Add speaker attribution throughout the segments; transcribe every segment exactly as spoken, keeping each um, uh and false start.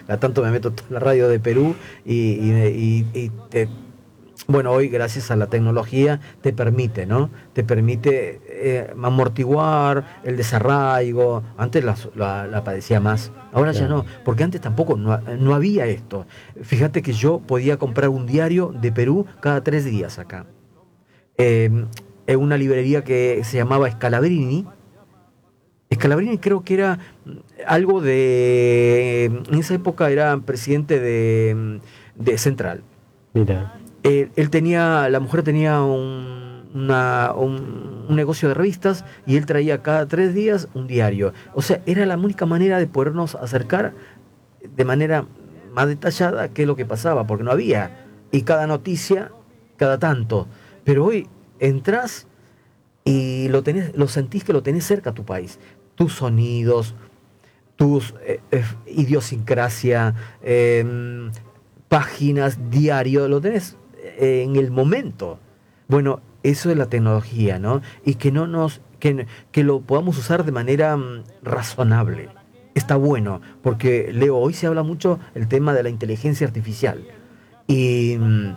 Speaker 1: cada tanto me meto en la radio de Perú y, y, y, y te, bueno, hoy gracias a la tecnología te permite, ¿no? Te permite eh, amortiguar el desarraigo. Antes la, la, la padecía más, ahora ya no, porque antes tampoco no, no había esto. Fíjate que yo podía comprar un diario de Perú cada tres días acá. Eh, en una librería que se llamaba Scalabrini. Scalabrini creo que era algo de... En esa época era presidente de, de Central.
Speaker 2: Mira.
Speaker 1: Él, él tenía, la mujer tenía un, una, un, un negocio de revistas y él traía cada tres días un diario. O sea, era la única manera de podernos acercar de manera más detallada qué es lo que pasaba, porque no había. Y cada noticia, cada tanto. Pero hoy entras y lo tenés, lo sentís que lo tenés cerca a tu país. Tus sonidos, tus eh, eh, idiosincrasia, eh, páginas, diario, lo tenés eh, en el momento. Bueno, eso es la tecnología, ¿no? Y que no nos, que, que lo podamos usar de manera um, razonable. Está bueno, porque Leo, hoy se habla mucho el tema de la inteligencia artificial. Y um,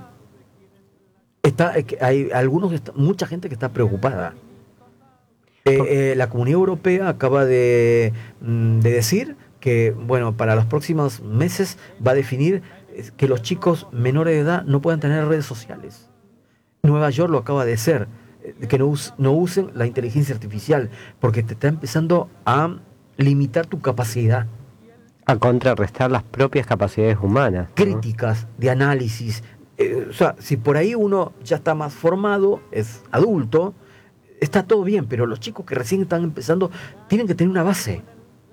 Speaker 1: está, hay algunos, mucha gente que está preocupada. Eh, eh, la Comunidad Europea acaba de, de decir que, bueno, para los próximos meses va a definir que los chicos menores de edad no puedan tener redes sociales. Nueva York lo acaba de hacer, que no, us, no usen la inteligencia artificial, porque te está empezando a limitar tu capacidad.
Speaker 2: A contrarrestar las propias capacidades humanas, ¿no?
Speaker 1: Críticas, de análisis. Eh, o sea, si por ahí uno ya está más formado, es adulto, está todo bien, pero los chicos que recién están empezando tienen que tener una base.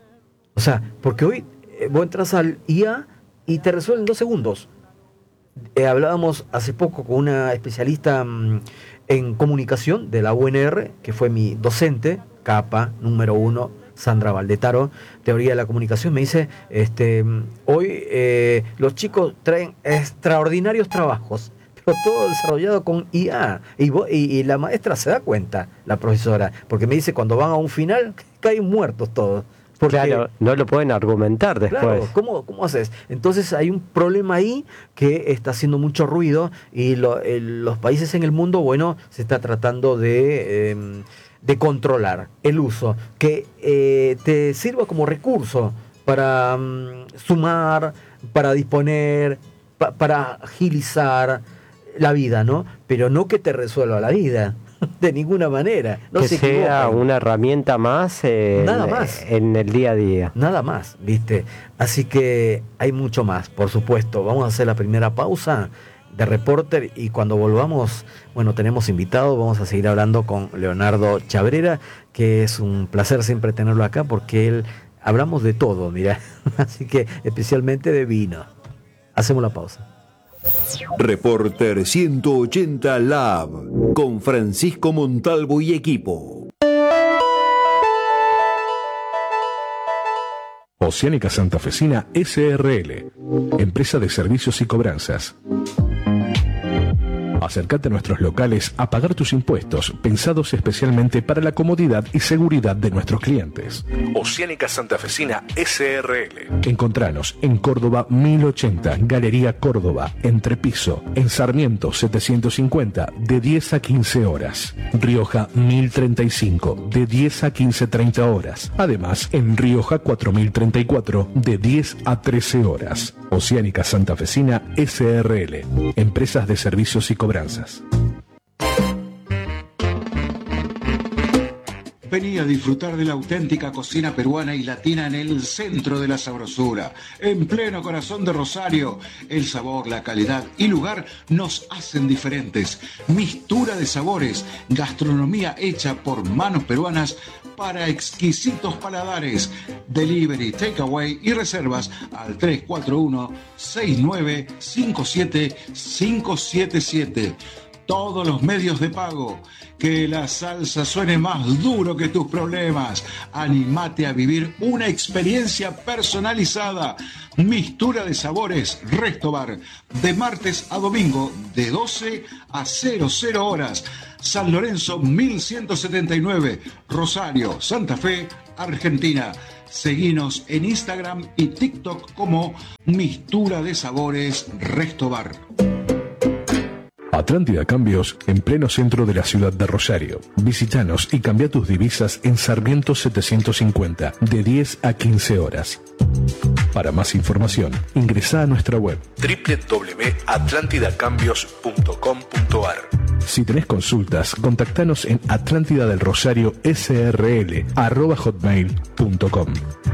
Speaker 1: O sea, porque hoy eh, vos entras al I A y te resuelven dos segundos. Eh, hablábamos hace poco con una especialista mmm, en comunicación de la U N R, que fue mi docente, capa número uno, Sandra Valdetaro, teoría de la comunicación. Me dice, este, hoy eh, los chicos traen extraordinarios trabajos, todo desarrollado con I A, y, vos, y, y la maestra se da cuenta, la profesora, porque me dice cuando van a un final caen muertos todos. Porque,
Speaker 2: claro, no lo pueden argumentar después.
Speaker 1: Claro, ¿cómo, ¿cómo haces? Entonces hay un problema ahí que está haciendo mucho ruido y lo, el, los países en el mundo, bueno, se está tratando de, eh, de controlar el uso, que eh, te sirva como recurso para um, sumar, para disponer, pa, para agilizar la vida, ¿no? Pero no que te resuelva la vida, de ninguna manera. No
Speaker 2: que
Speaker 1: se
Speaker 2: sea
Speaker 1: equivoquen.
Speaker 2: Una herramienta más, en,
Speaker 1: Nada más
Speaker 2: en el día a día.
Speaker 1: Nada más, ¿viste? Así que hay mucho más, por supuesto. Vamos a hacer la primera pausa de Reporter y cuando volvamos, bueno, tenemos invitado, vamos a seguir hablando con Leonardo Chabrera, que es un placer siempre tenerlo acá porque él, hablamos de todo, mira, así que especialmente de vino. Hacemos la pausa.
Speaker 3: Reporter ciento ochenta Lab con Francisco Montalvo y equipo.
Speaker 4: Oceánica Santafesina S R L, empresa de servicios y cobranzas. Acércate a nuestros locales a pagar tus impuestos, pensados especialmente para la comodidad y seguridad de nuestros clientes. Oceánica Santafesina S R L. Encontranos en Córdoba mil ochenta, Galería Córdoba, Entrepiso, en Sarmiento setecientos cincuenta, de diez a quince horas. Rioja mil treinta y cinco, de diez a quince treinta horas. Además, en Rioja cuatro mil treinta y cuatro, de diez a trece horas. Oceánica Santafesina S R L, empresas de servicios y cobranzas.
Speaker 5: Vení a disfrutar de la auténtica cocina peruana y latina en el centro de la sabrosura, en pleno corazón de Rosario. El sabor, la calidad y lugar nos hacen diferentes. Mistura de sabores, gastronomía hecha por manos peruanas para exquisitos paladares. Delivery, takeaway y reservas al tres cuatro uno, seis nueve cinco siete, cinco siete siete. Todos los medios de pago. Que la salsa suene más duro que tus problemas. Anímate a vivir una experiencia personalizada. Mistura de sabores Restobar. De martes a domingo de doce a cero cero horas. San Lorenzo mil ciento setenta y nueve. Rosario, Santa Fe, Argentina. Seguinos en Instagram y TikTok como Mistura de Sabores Restobar.
Speaker 4: Atlántida Cambios, en pleno centro de la ciudad de Rosario. Visítanos y cambia tus divisas en Sarmiento setecientos cincuenta, de diez a quince horas. Para más información, ingresa a nuestra web doble u doble u doble u punto atlántida cambios punto com punto a r. Si tenés consultas, contactanos en atlántida del rosario s r l arroba hotmail punto com.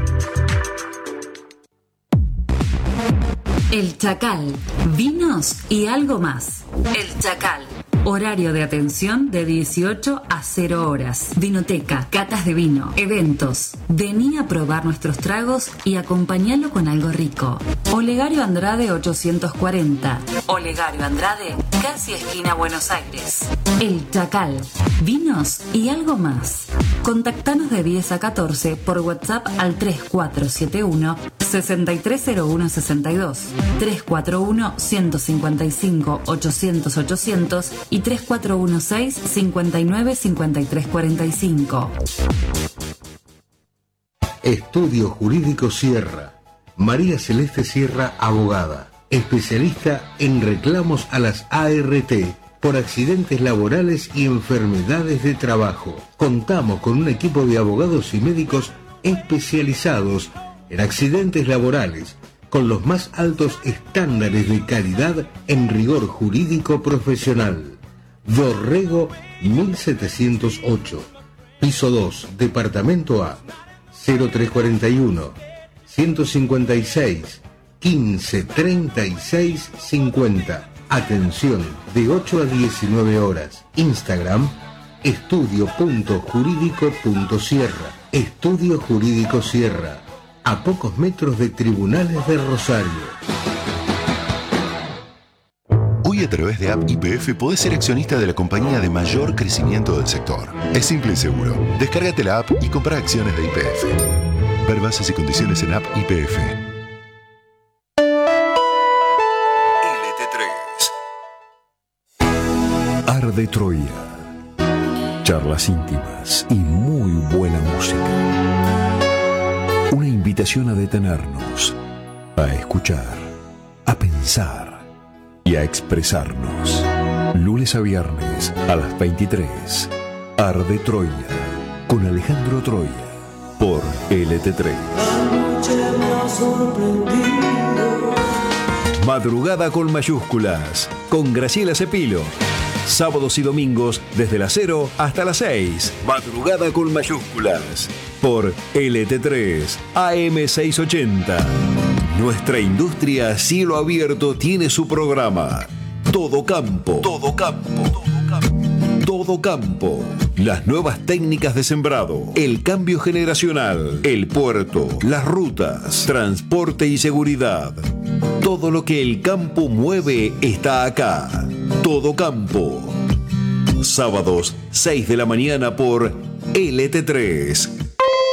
Speaker 6: El Chacal, vinos y algo más. El Chacal, horario de atención de dieciocho a cero horas. Vinoteca, catas de vino, eventos. Vení a probar nuestros tragos y acompañalo con algo rico. Olegario Andrade ochocientos cuarenta. Olegario Andrade, casi esquina Buenos Aires. El Chacal, vinos y algo más. Contactanos de diez a catorce por WhatsApp al tres cuatro siete uno, seis tres cero uno seis dos, tres cuatro uno, uno cinco cinco, ochocientos, ochocientos y tres cuatro uno seis, cinco nueve, cinco tres cuatro cinco.
Speaker 7: Estudio Jurídico Sierra. María Celeste Sierra, abogada, especialista en reclamos a las A R T por accidentes laborales y enfermedades de trabajo. Contamos con un equipo de abogados y médicos especializados en accidentes laborales, con los más altos estándares de calidad en rigor jurídico profesional. Dorrego mil setecientos ocho, piso dos, departamento A, cero tres cuarenta y uno, ciento cincuenta y seis, quince, treinta y seis, cincuenta. Atención de ocho a diecinueve horas. Instagram, estudio punto jurídico punto sierra. Estudio Jurídico Sierra, a pocos metros de Tribunales de Rosario.
Speaker 8: Hoy a través de App Y P F podés ser accionista de la compañía de mayor crecimiento del sector. Es simple y seguro. Descárgate la app y compra acciones de Y P F. Ver bases y condiciones en App Y P F.
Speaker 3: L T tres. Arde Troya. Charlas íntimas y muy buena música. Una invitación a detenernos, a escuchar, a pensar y a expresarnos. Lunes a viernes a las veintitrés. Arde Troya con Alejandro Troya por L T tres. Madrugada con mayúsculas con Graciela Cepilo. Sábados y domingos desde las cero hasta las seis. Madrugada con mayúsculas por L T tres A M seiscientos ochenta. Nuestra industria a cielo abierto tiene su programa. Todo campo. Todo campo. Todo campo. Todo campo. Las nuevas técnicas de sembrado, el cambio generacional, el puerto, las rutas, transporte y seguridad. Todo lo que el campo mueve está acá. Todo campo. Sábados, seis de la mañana por L T tres.